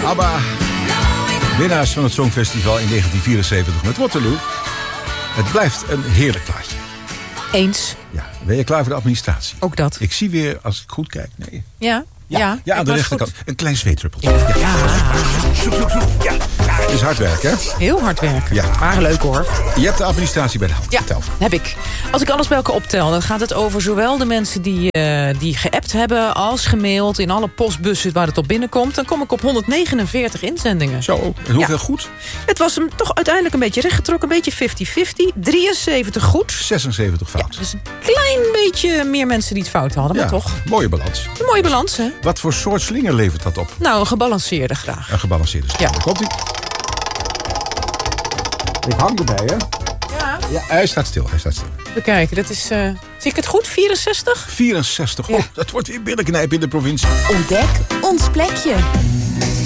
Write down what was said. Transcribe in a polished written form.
ABBA, winnaars van het Songfestival in 1974 met Waterloo. Het blijft een heerlijk plaatje. Eens. Ja, ben je klaar voor de administratie? Ook dat. Ik zie weer, als ik goed kijk... Nee. Ja, aan de rechterkant. goed. Een klein zweetruppeltje. Ja. Zoek. Ja, het is hard werken, hè? Heel hard werken. Ja. Maar leuk hoor. Je hebt de administratie bij de hand. Ja, Vertel. heb ik. Als ik alles bij elkaar optel, dan gaat het over zowel de mensen die geappt hebben als gemaild in alle postbussen waar het op binnenkomt. Dan kom ik op 149 inzendingen. Zo, en hoeveel goed? Het was hem toch uiteindelijk een beetje rechtgetrokken, een beetje 50-50. 73 goed. 76 fout. Dus een klein beetje meer mensen die het fout hadden, maar toch. Mooie balans. Een mooie balans, hè? Wat voor soort slinger levert dat op? Nou, een gebalanceerde graag. Een gebalanceerde slinger. Ja. Komt-ie? Ik hang erbij, hè? Ja, hij staat stil. Even kijken, dat is... zie ik het goed? 64? 64. Oh, dat wordt weer billenknijpen in de provincie. Ontdek ons plekje.